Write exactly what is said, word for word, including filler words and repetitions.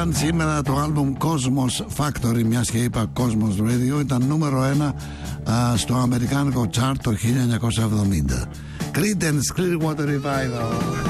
σαν σήμερα το άλμπουμ Cosmos Factory, μιας και είπα Cosmos Radio, ήταν νούμερο ένα α, στο αμερικάνικο chart το χίλια εννιακόσια εβδομήντα. Creedence Clearwater Revival.